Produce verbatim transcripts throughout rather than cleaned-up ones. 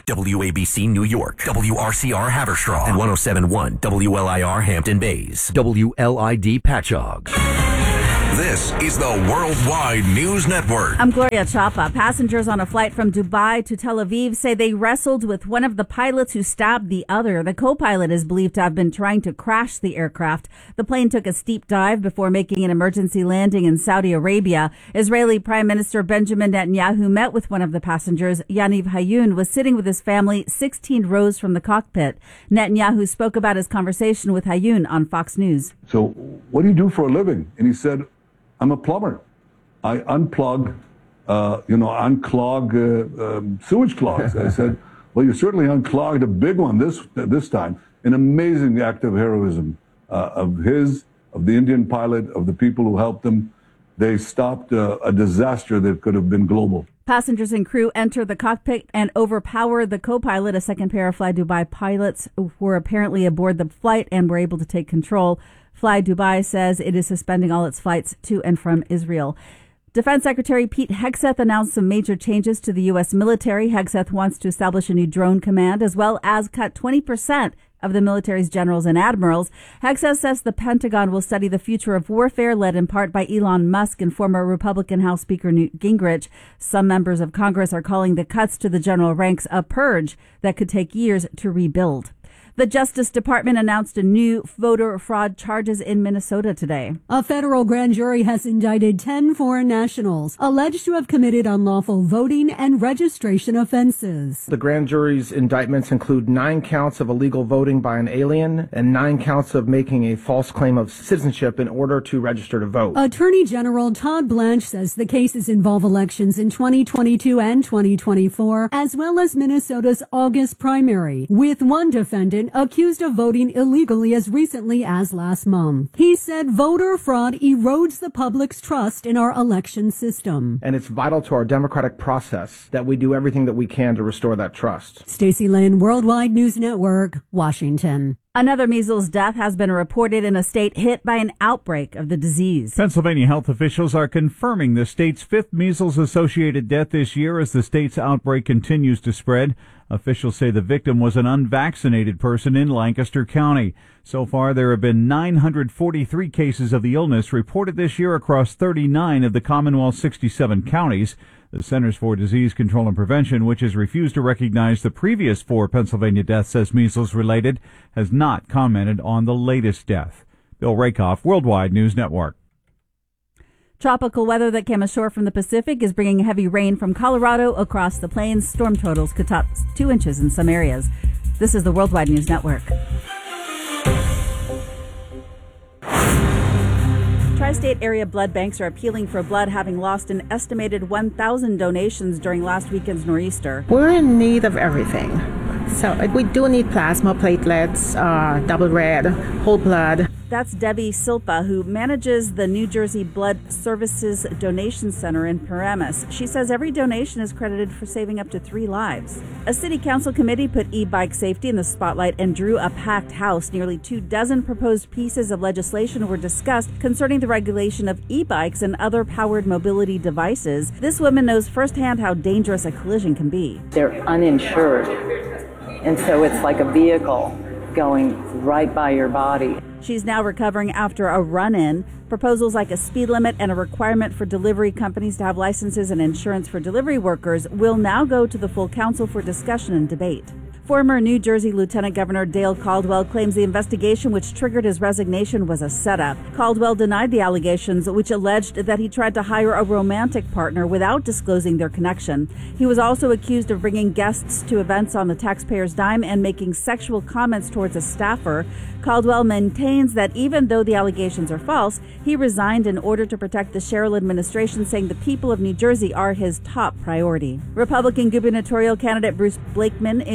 W A B C New York, W R C R Haverstraw, and one oh seven point one W L I R Hampton Bays, W L I D Patchogue. This is the Worldwide News Network. I'm Gloria Chapa. Passengers on a flight from Dubai to Tel Aviv say they wrestled with one of the pilots who stabbed the other. The co-pilot is believed to have been trying to crash the aircraft. The plane took a steep dive before making an emergency landing in Saudi Arabia. Israeli Prime Minister Benjamin Netanyahu met with one of the passengers. Yaniv Hayun was sitting with his family sixteen rows from the cockpit. Netanyahu spoke about his conversation with Hayun on Fox News. So what do you do for a living? And he said, I'm a plumber. I unplug, uh, you know, unclog uh, um, sewage clogs. I said, well, you certainly unclogged a big one this this time. An amazing act of heroism uh, of his, of the Indian pilot, of the people who helped him. They stopped uh, a disaster that could have been global. Passengers and crew enter the cockpit and overpower the co-pilot. A second pair of Fly Dubai pilots were apparently aboard the flight and were able to take control. Fly Dubai says it is suspending all its flights to and from Israel. Defense Secretary Pete Hegseth announced some major changes to the U S military. Hegseth wants to establish a new drone command as well as cut twenty percent of the military's generals and admirals. Hegseth says the Pentagon will study the future of warfare, led in part by Elon Musk and former Republican House Speaker Newt Gingrich. Some members of Congress are calling the cuts to the general ranks a purge that could take years to rebuild. The Justice Department announced a new voter fraud charges in Minnesota today. A federal grand jury has indicted ten foreign nationals alleged to have committed unlawful voting and registration offenses. The grand jury's indictments include nine counts of illegal voting by an alien and nine counts of making a false claim of citizenship in order to register to vote. Attorney General Todd Blanche says the cases involve elections in twenty twenty-two and twenty twenty-four, as well as Minnesota's August primary, with one defendant accused of voting illegally as recently as last month. He said voter fraud erodes the public's trust in our election system. And it's vital to our democratic process that we do everything that we can to restore that trust. Stacey Lynn, Worldwide News Network, Washington. Another measles death has been reported in a state hit by an outbreak of the disease. Pennsylvania health officials are confirming the state's fifth measles-associated death this year as the state's outbreak continues to spread. Officials say the victim was an unvaccinated person in Lancaster County. So far, there have been nine hundred forty-three cases of the illness reported this year across thirty-nine of the Commonwealth's sixty-seven counties. The Centers for Disease Control and Prevention, which has refused to recognize the previous four Pennsylvania deaths as measles-related, has not commented on the latest death. Bill Rakoff, Worldwide News Network. Tropical weather that came ashore from the Pacific is bringing heavy rain from Colorado across the plains. Storm totals could top two inches in some areas. This is the Worldwide News Network. Tri-state area blood banks are appealing for blood, having lost an estimated one thousand donations during last weekend's nor'easter. We're in need of everything. So we do need plasma, platelets, uh, double red, whole blood. That's Debbie Silpa, who manages the New Jersey Blood Services Donation Center in Paramus. She says every donation is credited for saving up to three lives. A city council committee put e-bike safety in the spotlight and drew a packed house. Nearly two dozen proposed pieces of legislation were discussed concerning the regulation of e-bikes and other powered mobility devices. This woman knows firsthand how dangerous a collision can be. They're uninsured, and so it's like a vehicle going right by your body. She's now recovering after a run-in. Proposals like a speed limit and a requirement for delivery companies to have licenses and insurance for delivery workers will now go to the full council for discussion and debate. Former New Jersey Lieutenant Governor Dale Caldwell claims the investigation which triggered his resignation was a setup. Caldwell denied the allegations, which alleged that he tried to hire a romantic partner without disclosing their connection. He was also accused of bringing guests to events on the taxpayer's dime and making sexual comments towards a staffer. Caldwell maintains that even though the allegations are false, he resigned in order to protect the Sherrill administration, saying the people of New Jersey are his top priority. Republican gubernatorial candidate Bruce Blakeman is announced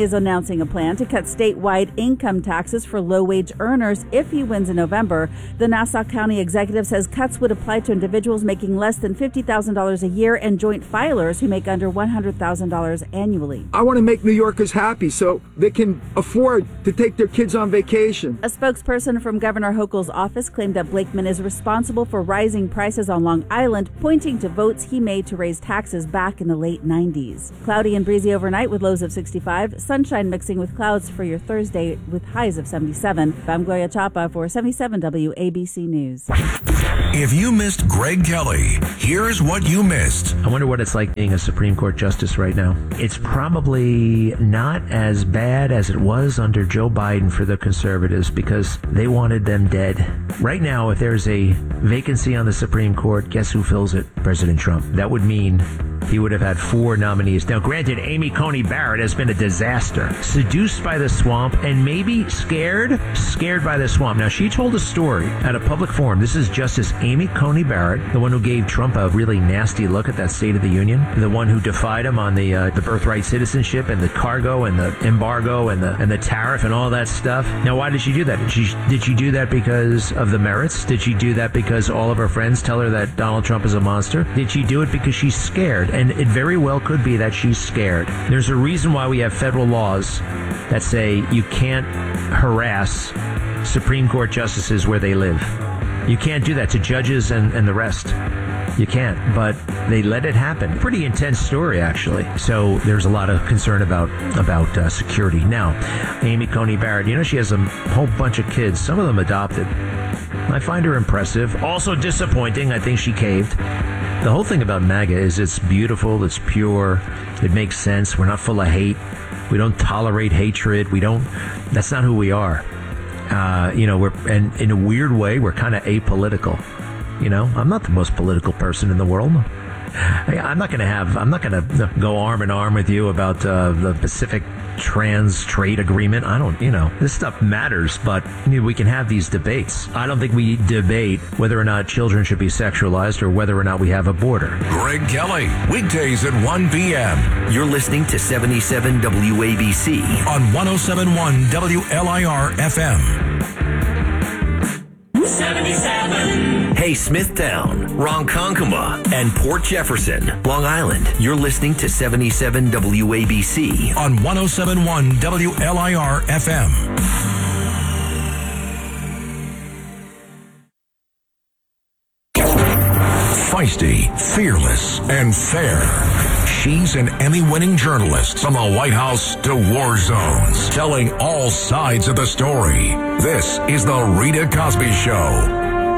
announcing a plan to cut statewide income taxes for low-wage earners if he wins in November. The Nassau County executive says cuts would apply to individuals making less than fifty thousand dollars a year and joint filers who make under one hundred thousand dollars annually. I want to make New Yorkers happy so they can afford to take their kids on vacation. A spokesperson from Governor Hochul's office claimed that Blakeman is responsible for rising prices on Long Island, pointing to votes he made to raise taxes back in the late nineties. Cloudy and breezy overnight with lows of sixty-five, sunshine mixing with clouds for your Thursday with highs of seventy-seven. I'm Gloria Chapa for seventy-seven W A B C News. If you missed Greg Kelly, here's what you missed. I wonder what it's like being a Supreme Court justice right now. It's probably not as bad as it was under Joe Biden for the conservatives because they wanted them dead. Right now, if there's a vacancy on the Supreme Court, guess who fills it? President Trump. That would mean he would have had four nominees. Now, granted, Amy Coney Barrett has been a disaster. Seduced by the swamp and maybe scared, scared by the swamp. Now, she told a story at a public forum. This is Justice Amy Coney Barrett, the one who gave Trump a really nasty look at that State of the Union, the one who defied him on the uh, the birthright citizenship and the cargo and the embargo and the and the tariff and all that stuff. Now, why did she do that? Did she did she do that because of the merits? Did she do that because all of her friends tell her that Donald Trump is a monster? Did she do it because she's scared? And it very well could be that she's scared. There's a reason why we have federal laws that say you can't harass Supreme Court justices where they live. You can't do that to judges and, and the rest. You can't, but they let it happen. Pretty intense story, actually. So there's a lot of concern about about uh, security. Now, Amy Coney Barrett, you know, she has a whole bunch of kids, some of them adopted. I find her impressive. Also disappointing. I think she caved. The whole thing about MAGA is it's beautiful, it's pure, it makes sense. We're not full of hate. We don't tolerate hatred. We don't, that's not who we are. Uh, you know, we're, and in a weird way, we're kind of apolitical. You know, I'm not the most political person in the world. I, I'm not going to have, I'm not going to go arm in arm with you about uh, the Pacific Trans Trade Agreement. I don't, you know, this stuff matters, but you know, we can have these debates. I don't think we debate whether or not children should be sexualized or whether or not we have a border. Greg Kelly, weekdays at one p.m. You're listening to seventy-seven W A B C on one oh seven point one W L I R F M. seventy-seven. Hey, Smithtown, Ronkonkoma, and Port Jefferson, Long Island. You're listening to seventy-seven W A B C on one oh seven point one W L I R F M. Feisty, fearless, and fair. She's an Emmy-winning journalist from the White House to war zones, telling all sides of the story. This is the Rita Cosby Show.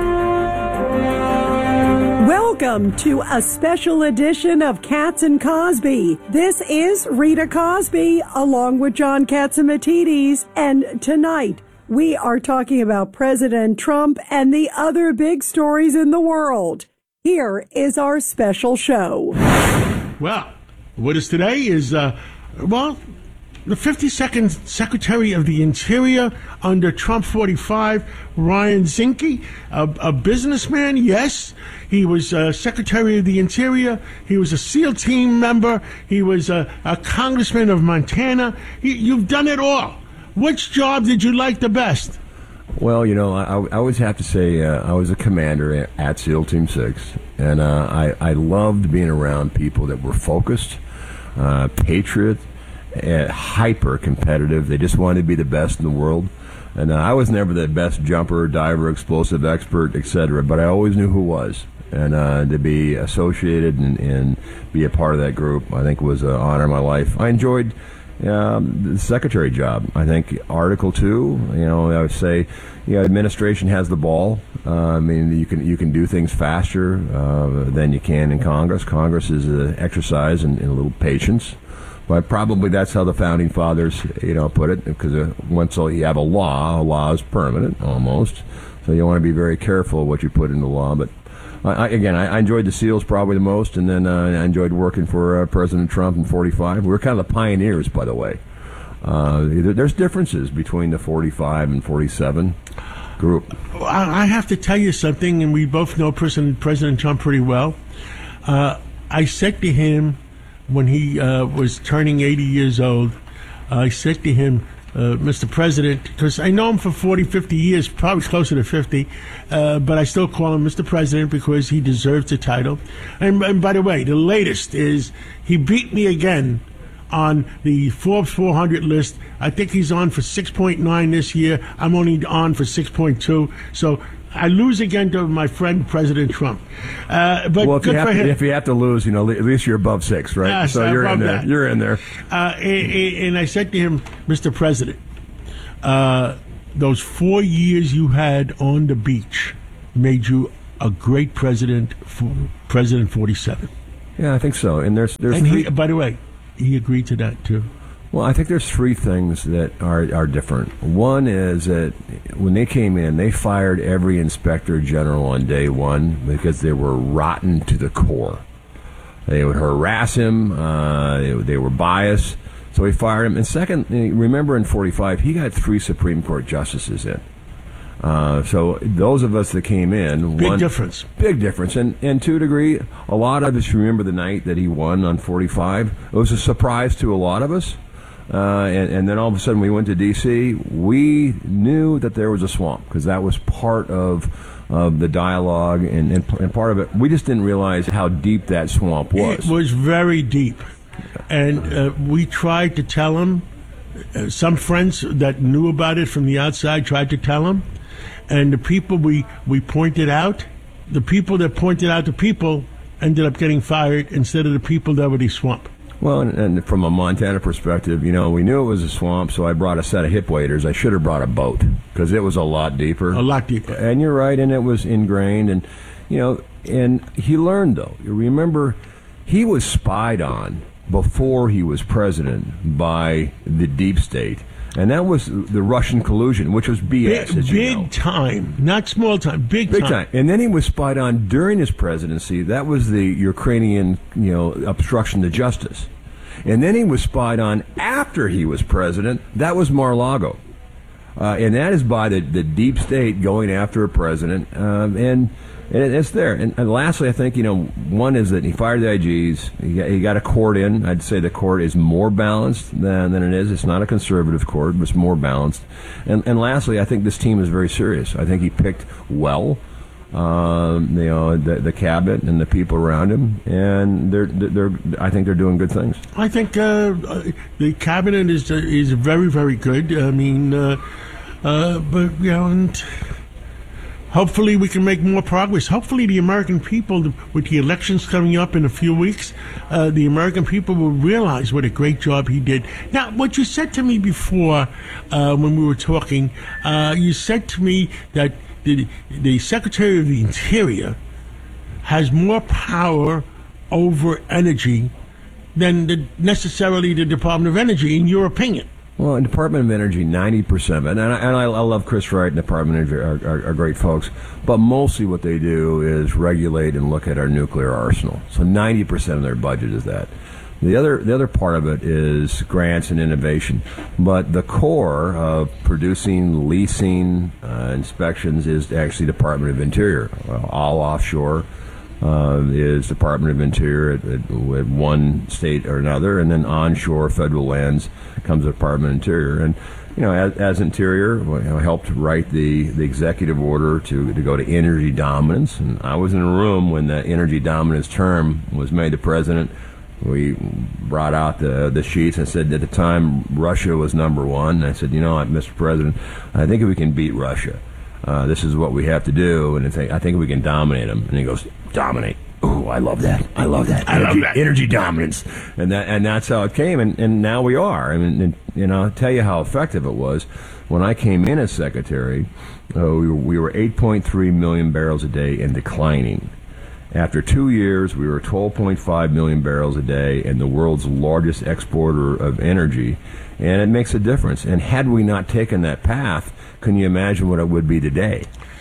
Welcome to a special edition of Katz and Cosby. This is Rita Cosby along with John Catsimatidis, and tonight we are talking about President Trump and the other big stories in the world. Here is our special show. Well, what is today is, uh, well, the fifty-second Secretary of the Interior under Trump forty-five, Ryan Zinke, a, a businessman, yes. He was uh, Secretary of the Interior. He was a SEAL team member. He was a, a congressman of Montana. He, you've done it all. Which job did you like the best? Well, you know, I, I always have to say uh, I was a commander at SEAL Team six, and uh, I, I loved being around people that were focused, uh, patriot, uh, hyper-competitive. They just wanted to be the best in the world. And uh, I was never the best jumper, diver, explosive expert, et cetera, but I always knew who was. And uh, to be associated and, and be a part of that group, I think was an honor in my life. I enjoyed um, the secretary job. I think Article Two, you know, I would say, you know, administration has the ball. Uh, I mean, you can you can do things faster uh, than you can in Congress. Congress is an exercise in, in a little patience. But probably that's how the founding fathers, you know, put it, because uh, once you have a law, a law is permanent almost. So you want to be very careful what you put into law. But I, again, I, I enjoyed the SEALs probably the most, and then uh, I enjoyed working for uh, President Trump in forty-five. We were kind of the pioneers, by the way. Uh, there's differences between the forty-five and forty-seven group. I have to tell you something, and we both know President, President Trump pretty well. Uh, I said to him when he uh, was turning eighty years old, I said to him, uh, Mister President, because I know him for forty, fifty years, probably closer to fifty, uh, but I still call him Mister President because he deserves the title. And, and by the way, the latest is he beat me again on the Forbes four hundred list. I think he's on for six point nine this year. I'm only on for six point two. So I lose again to my friend President Trump. Uh, but well, if good you, have for to, him. if you have to lose, you know, at least you're above six, right? Yes, so you're above in there. that. You're in there. Uh, and, and I said to him, Mister President, uh, those four years you had on the beach made you a great president, for President forty-seven. Yeah, I think so. And there's there's and three, he, by the way, he agreed to that too. Well, I think there's three things that are, are different. One is that when they came in, they fired every inspector general on day one because they were rotten to the core. They would harass him. Uh, they, they were biased. So he fired him. And second, remember in forty-five, he got three Supreme Court justices in. Uh, so those of us that came in... Big one, difference. Big difference. And, and to a degree, a lot of us remember the night that he won on forty-five. It was a surprise to a lot of us. Uh, and, and then all of a sudden we went to D C We knew that there was a swamp because that was part of of the dialogue and, and, and part of it. We just didn't realize how deep that swamp was. It was very deep. And uh, we tried to tell him. Uh, some friends that knew about it from the outside tried to tell him. And the people we, we pointed out, the people that pointed out the people ended up getting fired instead of the people that were the swamp. Well, and, and from a Montana perspective, you know, we knew it was a swamp, so I brought a set of hip waders. I should have brought a boat because it was a lot deeper. A lot deeper. And you're right, and it was ingrained. And, you know, and he learned, though. You remember, he was spied on before he was president by the deep state. And that was the Russian collusion, which was B S, Big, as you big know. time, not small time, big, Big time. time. And then he was spied on during his presidency. That was the Ukrainian, you know, obstruction to justice. And then he was spied on after he was president. That was Mar-a-Lago. Uh, and that is by the, the deep state going after a president. Um, and, and it's there. And, and lastly, I think, you know, one is that he fired the I Gs. He got, he got a court in. I'd say the court is more balanced than, than it is. It's not a conservative court, but it's more balanced. And, and lastly, I think this team is very serious. I think he picked well. Um, you know, the, the cabinet and the people around him, and they're, they're, I think they're doing good things. I think uh, the cabinet is uh, is very, very good. I mean, uh, uh, but you know, and hopefully we can make more progress. Hopefully, the American people, with the elections coming up in a few weeks, uh, the American people will realize what a great job he did. Now, what you said to me before uh, when we were talking, uh, you said to me that The, the Secretary of the Interior has more power over energy than the, necessarily the Department of Energy, in your opinion. Well, in Department of Energy, ninety percent of it, and I, and I, I love Chris Wright and Department of Energy are, are, are great folks, but mostly what they do is regulate and look at our nuclear arsenal. So ninety percent of their budget is that. The other the other part of it is grants and innovation. But the core of producing, leasing, uh, inspections is actually Department of Interior. Well, all offshore uh, is Department of Interior at, at, at one state or another, and then onshore federal lands comes the Department of Interior. And you know, as, as Interior, you know, helped write the, the executive order to to go to energy dominance. And I was in a room when the energy dominance term was made to president. We brought out the the sheets and said at the time Russia was number one. And I said, you know what, Mister President, I think if we can beat Russia, uh, this is what we have to do. And I think, I think we can dominate them. And he goes, dominate. Oh, I love that. I love that. I energy, love that. Energy dominance. And that and that's how it came. And, and now we are. I mean, and, you know, I'll tell you how effective it was. When I came in as secretary, uh, we, were, we were eight point three million barrels a day and declining. After two years, we were twelve point five million barrels a day and the world's largest exporter of energy. And it makes a difference. And had we not taken that path, can you imagine what it would be today?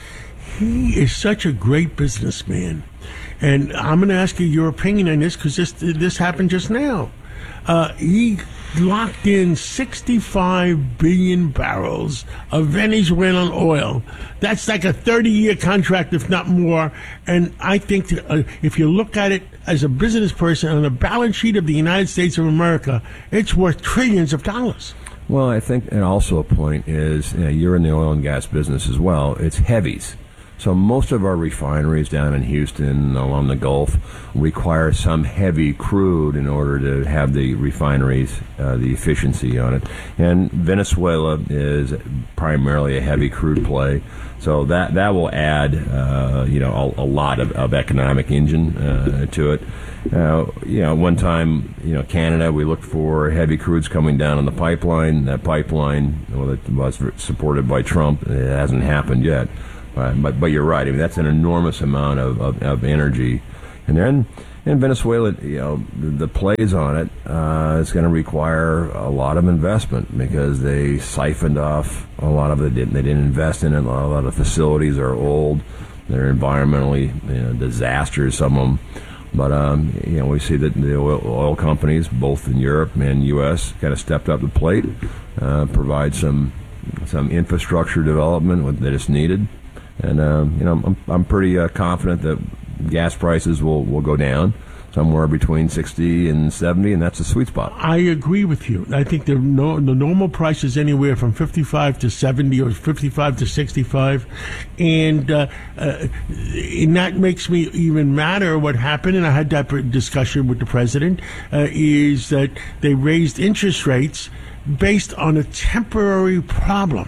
He is such a great businessman. And I'm going to ask you your opinion on this because this, this happened just now. Uh, he locked in sixty-five billion barrels of Venezuelan oil. That's like a thirty-year contract, if not more. And I think that, uh, if you look at it as a business person on the balance sheet of the United States of America, it's worth trillions of dollars. Well, I think, and also a point is, you know, you're in the oil and gas business as well. It's heavies. So most of our refineries down in Houston, along the Gulf, require some heavy crude in order to have the refineries, uh, the efficiency on it. And Venezuela is primarily a heavy crude play. So that that will add, uh, you know, a, a lot of, of economic engine uh, to it. Uh, you know, one time, you know, Canada, we looked for heavy crudes coming down on the pipeline. That pipeline, well, it was supported by Trump. It hasn't happened yet. Uh, but but you're right. I mean, that's an enormous amount of, of, of energy, and then in Venezuela, you know, the, the plays on it uh, is going to require a lot of investment because they siphoned off a lot of it. They didn't, they didn't invest in it. A lot, a lot of facilities are old. They're environmentally, you know, disasters. Some of them, but um, you know, we see that the oil, oil companies, both in Europe and U S, kind of stepped up the plate, uh, provide some some infrastructure development that is needed. And, um, you know, I'm, I'm pretty uh, confident that gas prices will, will go down somewhere between sixty and seventy, and that's a sweet spot. I agree with you. I think the, no, the normal price is anywhere from fifty-five to seventy or fifty-five to sixty-five. And, uh, uh, and that makes me even madder what happened, and I had that discussion with the president, uh, is that they raised interest rates based on a temporary problem.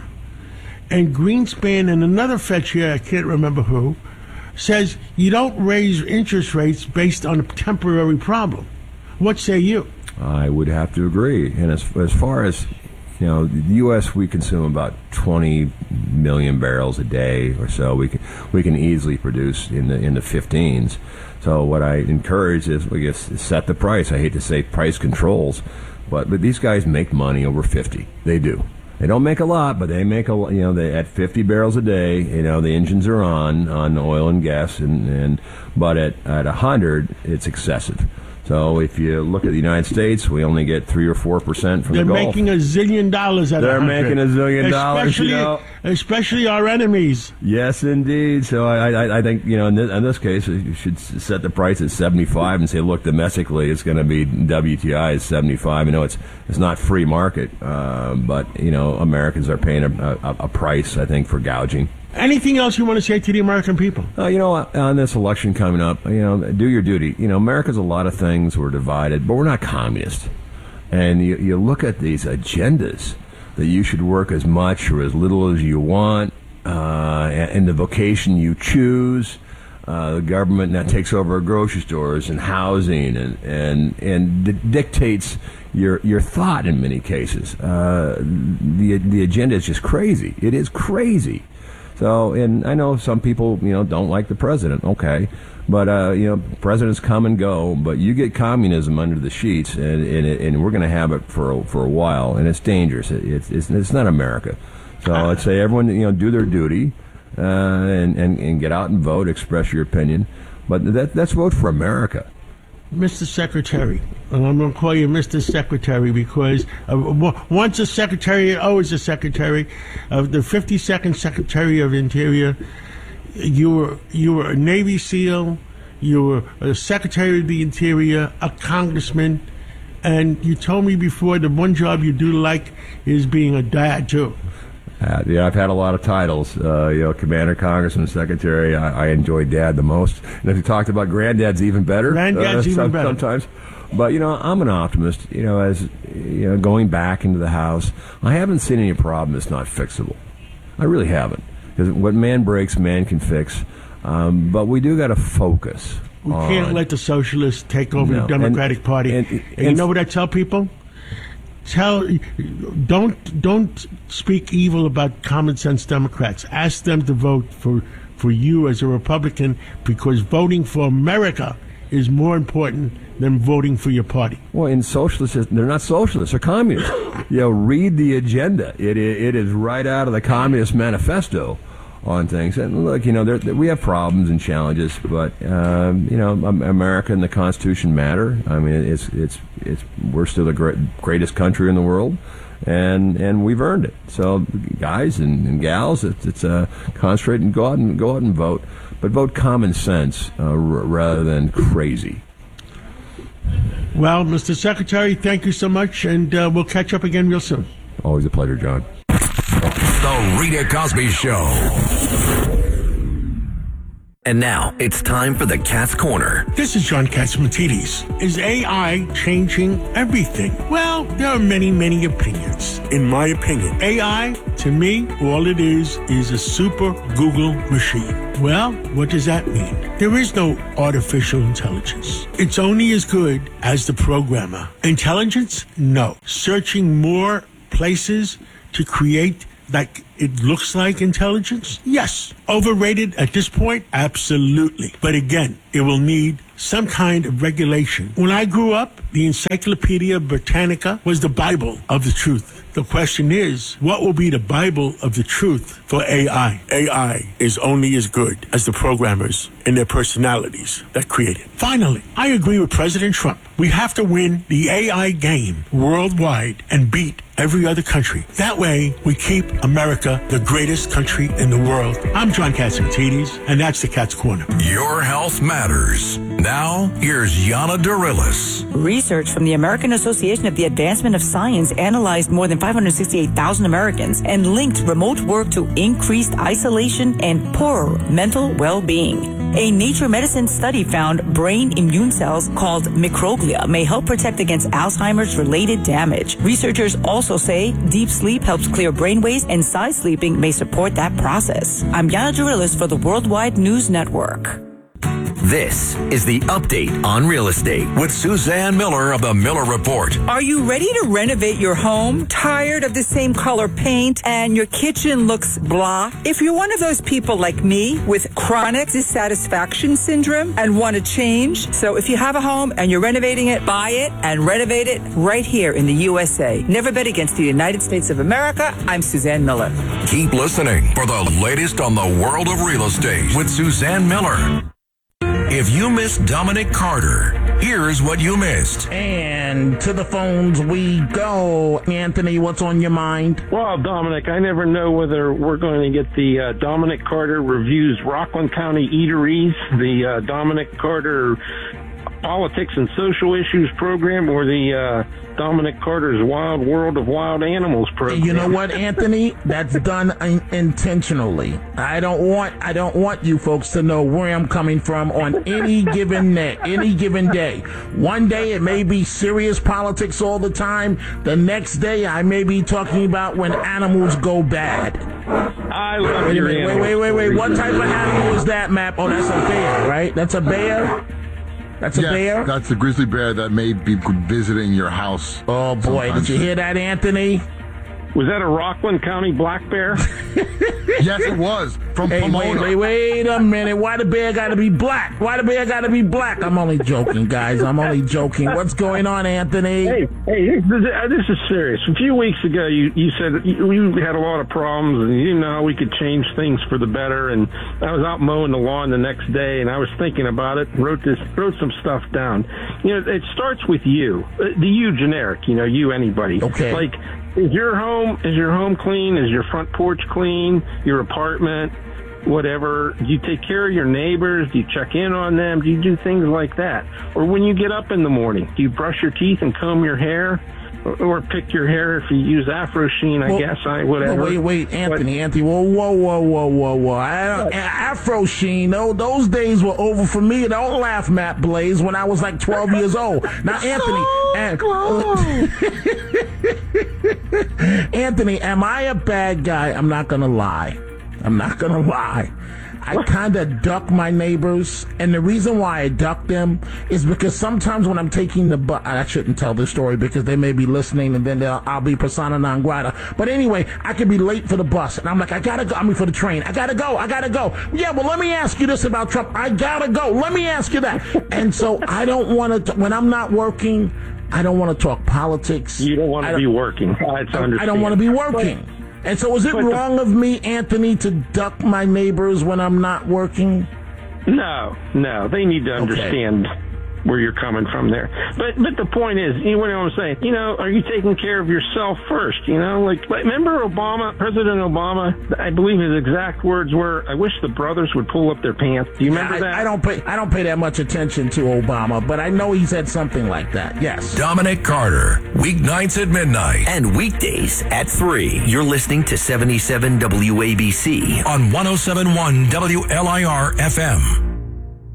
And Greenspan and another Fed chair, I can't remember who, says you don't raise interest rates based on a temporary problem. What say you? I would have to agree. And as as far as, you know, the U S, we consume about twenty million barrels a day or so. We can we can easily produce in the in the fifteens. So what I encourage is, we guess, set the price. I hate to say price controls, but but these guys make money over fifty. They do. They don't make a lot, but they make a, you know, they at fifty barrels a day, you know, the engines are on, on oil and gas, and, and but at, at one hundred, it's excessive. So if you look at the United States, we only get three or four percent from They're the Gulf. They're making a zillion dollars at They're one hundred. making a zillion dollars, especially, you know. Especially our enemies. Yes, indeed. So I, I, I think, you know, in this, in this case, you should set the price at seventy-five and say, look, domestically, it's going to be W T I is seventy-five. You know, it's it's not free market, uh, but you know, Americans are paying a, a, a price, I think, for gouging. Anything else you want to say to the American people? Uh, you know, on this election coming up, you know, do your duty. You know, America's a lot of things. We're divided, but we're not communist. And you, you look at these agendas that you should work as much or as little as you want, uh, and the vocation you choose. Uh, the government now takes over grocery stores and housing, and and and d- dictates your your thought in many cases. Uh, the the agenda is just crazy. It is crazy. So, and I know some people, you know, don't like the president. Okay, but uh, you know, presidents come and go. But you get communism under the sheets, and and, it, and we're going to have it for for a while, and it's dangerous. It, it's, it's it's not America. So I'd say everyone, you know, do their duty, uh, and, and and get out and vote, express your opinion. But that that's vote for America. Mister Secretary, and I'm going to call you Mister Secretary because uh, once a secretary, always a secretary. Of uh, the fifty-second Secretary of Interior, you were you were a Navy SEAL, you were a Secretary of the Interior, a congressman, and you told me before the one job you do like is being a dad too. Uh, yeah, I've had a lot of titles. Uh, you know, Commander, Congressman, Secretary. I, I enjoy Dad the most. And if you talked about Granddad's even better. Granddad's uh, even some, better. Sometimes. But, you know, I'm an optimist. You know, as, you know, going back into the House, I haven't seen any problem that's not fixable. I really haven't. Because what man breaks, man can fix. Um, but we do got to focus. We on, can't let the socialists take over no, the Democratic and, Party. And, and, and you know what I tell people? Tell, don't don't speak evil about common sense Democrats. Ask them to vote for, for you as a Republican, because voting for America is more important than voting for your party. Well, in socialists, they're not socialists, they're communists. You know, read the agenda. It it is right out of the Communist Manifesto on things. And look, you know, there, we have problems and challenges, but um, you know, America and the Constitution matter. I mean, it's it's it's we're still the great, greatest country in the world, and and we've earned it. So, guys and, and gals, it's, it's uh, concentrate and go out and go out and vote, but vote common sense uh, r- rather than crazy. Well, Mister Secretary, thank you so much, and uh, we'll catch up again real soon. Always a pleasure, John. The Rita Cosby Show. And now it's time for the Cat's Corner. This is John Catsimatidis. Is A I changing everything? Well, there are many, many opinions. In my opinion, A I, to me, all it is is a super Google machine. Well, what does that mean? There is no artificial intelligence. It's only as good as the programmer. Intelligence? No. Searching more places to create like it looks like intelligence? Yes. Overrated at this point? Absolutely. But again, it will need some kind of regulation. When I grew up, the Encyclopedia Britannica was the Bible of the truth. The question is, what will be the Bible of the truth for A I? A I is only as good as the programmers and their personalities that create it. Finally, I agree with President Trump. We have to win the A I game worldwide and beat every other country. That way, we keep America the greatest country in the world. I'm John Catsimatidis, and that's the Cat's Corner. Your health matters. Now, here's Yana Dorillis. Research from the American Association of the Advancement of Science analyzed more than five hundred sixty-eight thousand Americans and linked remote work to increased isolation and poorer mental well-being. A Nature Medicine study found brain immune cells called microglia may help protect against Alzheimer's-related damage. Researchers also say deep sleep helps clear brain waste and side sleeping may support that process. I'm Yana Dorillis for the Worldwide News Network. This is the update on real estate with Suzanne Miller of the Miller Report. Are you ready to renovate your home? Tired of the same color paint and your kitchen looks blah? If you're one of those people like me with chronic dissatisfaction syndrome and want to change, so if you have a home and you're renovating it, buy it and renovate it right here in the U S A. Never bet against the United States of America. I'm Suzanne Miller. Keep listening for the latest on the world of real estate with Suzanne Miller. If you missed Dominic Carter, here's what you missed. And to the phones we go. Anthony, what's on your mind? Well, Dominic, I never know whether we're going to get the uh, Dominic Carter Reviews Rockland County Eateries, the uh, Dominic Carter Politics and Social Issues program, or the uh, Dominic Carter's Wild World of Wild Animals program. You know what, Anthony? That's done in- intentionally. I don't want I don't want you folks to know where I'm coming from on any given day. Any given day. One day it may be serious politics all the time. The next day I may be talking about when animals go bad. I love wait, your wait, animals. Wait, wait, wait, wait. What type of animal is that, Map? Oh, that's a bear, right? That's a bear? That's a yes, bear? That's a grizzly bear that may be visiting your house. Oh, boy. Sometimes. Did you hear that, Anthony? Was that a Rockland County black bear? Yes, it was. From hey, Pomona. Wait, wait, wait a minute. Why the bear got to be black? Why the bear got to be black? I'm only joking, guys. I'm only joking. What's going on, Anthony? Hey, hey, this is serious. A few weeks ago, you, you said you, you had a lot of problems, and you know how we could change things for the better. And I was out mowing the lawn the next day, and I was thinking about it. Wrote this, wrote some stuff down. You know, it starts with you, the you generic. You know, you anybody. Okay. Like, is your home is your home clean? Is your front porch clean? Your apartment? Whatever. Do you take care of your neighbors? Do you check in on them? Do you do things like that? Or when you get up in the morning, do you brush your teeth and comb your hair? Or, or pick your hair if you use Afro Sheen, I well, guess, I whatever. Wait, wait, Anthony, but, Anthony, whoa, whoa, whoa, whoa, whoa, whoa. I, Afro Sheen, no, those days were over for me. Don't laugh, Matt Blaze, when I was like twelve years old. Now, Anthony, and, Anthony, am I a bad guy? I'm not going to lie. I'm not going to lie. I kind of duck my neighbors, and the reason why I duck them is because sometimes when I'm taking the bus, I shouldn't tell this story because they may be listening, and then I'll be persona non grata. But anyway, I could be late for the bus, and I'm like, I gotta go. I mean, for the train, I gotta go. I gotta go. Yeah, well, let me ask you this about Trump. I gotta go. Let me ask you that. And so I don't want to. When I'm not working, I don't want to talk politics. You don't want to be working. It's I, I don't want to be working. And so is it But the- wrong of me, Anthony, to duck my neighbors when I'm not working? No, no, they need to understand where you're coming from there. But but the point is, you know what I'm saying? You know, are you taking care of yourself first? You know, like, like remember Obama, President Obama? I believe his exact words were, "I wish the brothers would pull up their pants." Do you remember I, that? I don't pay. I don't pay that much attention to Obama, but I know he said something like that. Yes. Dominic Carter, weeknights at midnight and weekdays at three. You're listening to seventy-seven W A B C on one oh seven point one W L I R F M.